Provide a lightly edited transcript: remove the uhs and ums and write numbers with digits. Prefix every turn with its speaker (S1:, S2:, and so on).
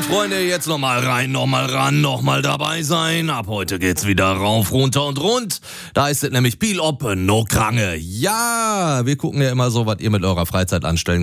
S1: Freunde, jetzt nochmal rein, nochmal ran, nochmal dabei sein. Ab heute geht's wieder rauf, runter und rund. Da ist es nämlich Piel op, no Krange. Ja, wir gucken ja immer so, was ihr mit eurer Freizeit anstellen